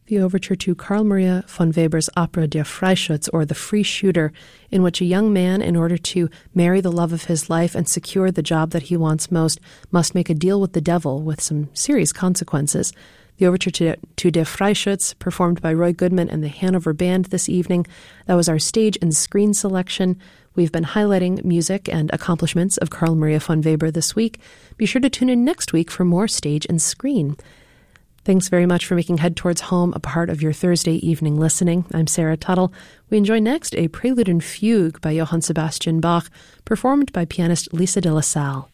The overture to Carl Maria von Weber's opera Der Freischütz, or The Free Shooter, in which a young man, in order to marry the love of his life and secure the job that he wants most, must make a deal with the devil with some serious consequences. The overture to Der Freischütz, performed by Roy Goodman and the Hanover Band this evening. That was our stage and screen selection. We've been highlighting music and accomplishments of Carl Maria von Weber this week. Be sure to tune in next week for more stage and screen. Thanks very much for making Head Towards Home a part of your Thursday evening listening. I'm Sarah Tuttle. We enjoy next a Prelude and Fugue by Johann Sebastian Bach, performed by pianist Lisa de la Salle.